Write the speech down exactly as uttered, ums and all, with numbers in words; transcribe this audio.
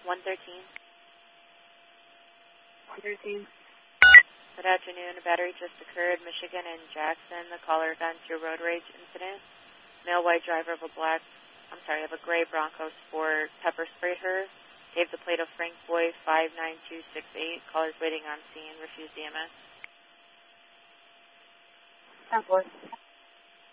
one thirteen. one thirteen. Good afternoon. A battery just occurred, Michigan and Jackson. The caller got into a road rage incident. Male white driver of a black, I'm sorry, of a gray Bronco Sport pepper sprayed her. Gave the plate of Frank Boy five nine two six eight. Callers waiting on scene. Refused E M S. ten four.